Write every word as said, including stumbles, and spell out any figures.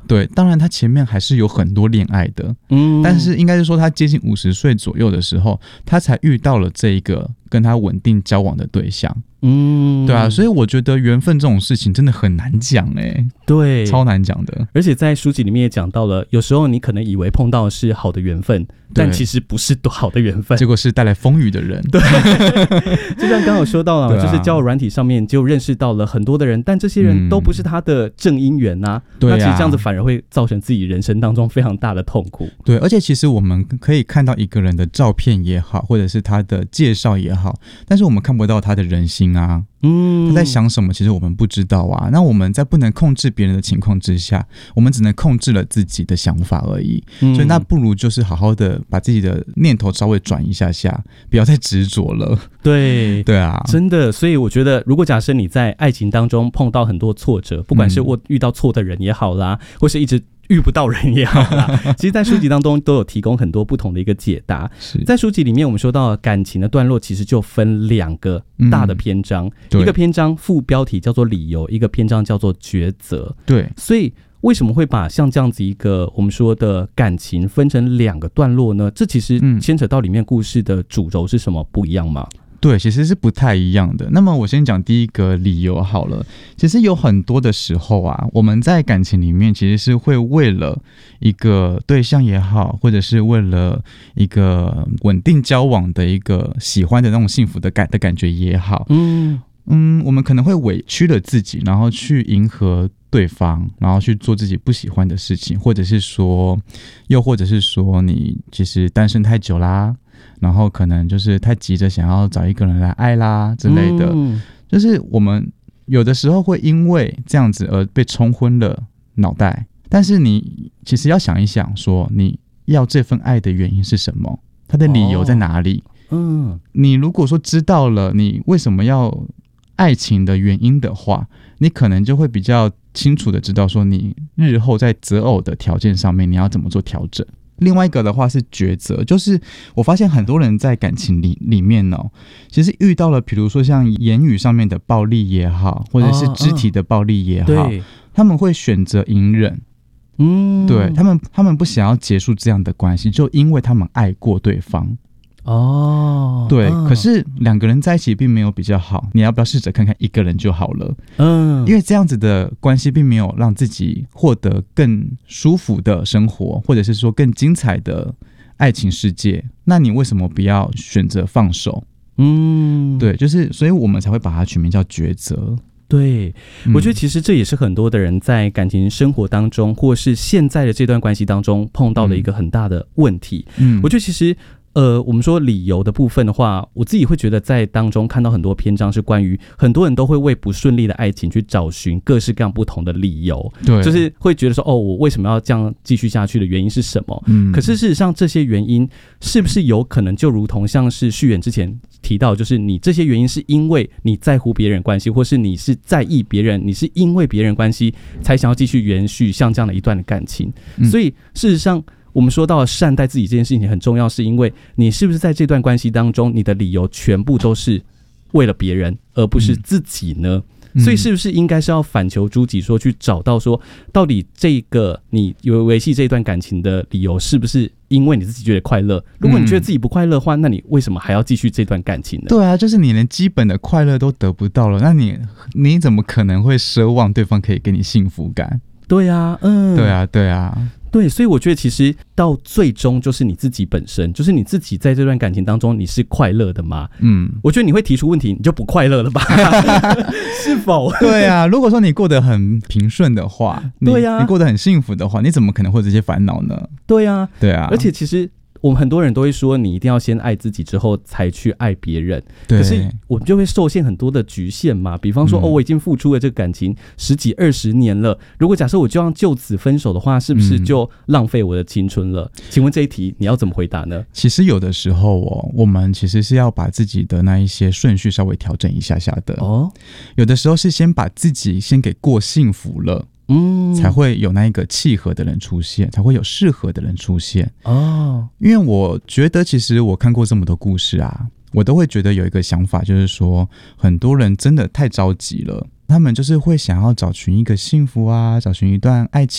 对，当然他前面还是有很多恋爱的，嗯，但是应该是说他接近五十岁左右的时候，他才遇到了这一个跟他稳定交往的对象。嗯，对啊，所以我觉得缘分这种事情真的很难讲哎、欸， 对， 超难讲的。 而且在书籍里面也讲到了，有时候你可能以为碰到的是好的缘分，但其实不是多好的缘分， 结果是带来风雨的人。 对，就像刚刚有说到了、啊，就是交友软体上面就认识到了很多的人，但这些人都不是他的正姻缘啊。对啊，那其实这样子反而会造成自己人生当中非常大的痛苦。 对，而且其实我们可以看到一个人的照片也好，或者是他的介绍也好，但是我们看不到他的人心啊。嗯，他在想什么其实我们不知道啊。那我们在不能控制别人的情况之下，我们只能控制了自己的想法而已、嗯、所以那不如就是好好的把自己的念头稍微转一下下，不要再执着了。 对对啊， 真的。所以我觉得如果假设你在爱情当中碰到很多挫折，不管是我遇到错的人也好啦、嗯、或是一直遇不到人也好啦，其实在书籍当中都有提供很多不同的一个解答。在书籍里面我们说到感情的段落其实就分两个大的篇章、嗯、一个篇章副标题叫做理由，一个篇章叫做抉择。 对， 所以为什么会把像这样子一个我们说的感情分成两个段落呢？这其实牵扯到里面故事的主轴是什么不一样吗？ 对，其实是不太一样的。那么我先讲第一个理由好了。其实有很多的时候啊，我们在感情里面其实是会为了一个对象也好，或者是为了一个稳定交往的一个喜欢的那种幸福的感的感觉也好，嗯嗯，我们可能会委屈了自己，然后去迎合对方，然后去做自己不喜欢的事情，或者是说，又或者是说你其实单身太久啦，然后可能就是太急着想要找一个人来爱啦之类的、嗯、就是我们有的时候会因为这样子而被冲昏了脑袋。但是你其实要想一想说你要这份爱的原因是什么，它的理由在哪里、哦、嗯，你如果说知道了你为什么要爱情的原因的话，你可能就会比较清楚的知道说你日后在择偶的条件上面你要怎么做调整。另外一个的话是抉择，就是我发现很多人在感情 里, 里面哦，其实遇到了比如说像言语上面的暴力也好，或者是肢体的暴力也好、哦哦、他们会选择隐忍。嗯，对，他们他们不想要结束这样的关系，就因为他们爱过对方。哦，对、嗯，可是两个人在一起并没有比较好，你要不要试着看看一个人就好了？嗯，因为这样子的关系并没有让自己获得更舒服的生活，或者是说更精彩的爱情世界，那你为什么不要选择放手？嗯，对，就是所以我们才会把它取名叫抉择。 对，我觉得其实这也是很多的人在感情生活当中，或是现在的这段关系当中碰到的一个很大的问题。嗯，我觉得其实呃，我们说理由的部分的话，我自己会觉得在当中看到很多篇章是关于很多人都会为不顺利的爱情去找寻各式各样不同的理由。对，就是会觉得说，哦，我为什么要这样继续下去的原因是什么？嗯，可是事实上这些原因是不是有可能就如同像是旭远之前提到，就是你这些原因是因为你在乎别人关系，或是你是在意别人，你是因为别人关系才想要继续延续像这样的一段的感情、嗯、所以事实上我们说到善待自己这件事情很重要，是因为你是不是在这段关系当中你的理由全部都是为了别人而不是自己呢、嗯，所以是不是应该是要反求诸己，说去找到说到底这个你维系这一段感情的理由是不是因为你自己觉得快乐？如果你觉得自己不快乐的话，那你为什么还要继续这段感情呢？ 对啊，就是你连基本的快乐都得不到了，那你你怎么可能会奢望对方可以给你幸福感？ 对啊，嗯， 对啊，对啊。 对，所以我觉得其实到最终就是你自己本身，就是你自己在这段感情当中你是快乐的吗？嗯，我觉得你会提出问题你就不快乐了吧？是否？ 对啊，如果说你过得很平顺的话，对啊，你过得很幸福的话，你怎么可能会有这些烦恼呢？ 对啊， 对啊， 而且其实我们很多人都会说你一定要先爱自己之后才去爱别人，可是我们就会受限很多的局限嘛，比方说、嗯、哦，我已经付出了这个感情十几二十年了，如果假设我就要就此分手的话，是不是就浪费我的青春了、嗯、请问这一题你要怎么回答呢？ 其实有的时候哦，我们其实是要把自己的那一些顺序稍微调整一下下的哦，有的时候是先把自己先给过幸福了，嗯，才会有那一个契合的人出现，才会有适合的人出现哦。因为我觉得其实我看过这么多故事啊，我都会觉得有一个想法，就是说很多人真的太着急了，他们就是会想要找寻一个幸福啊，找寻一段爱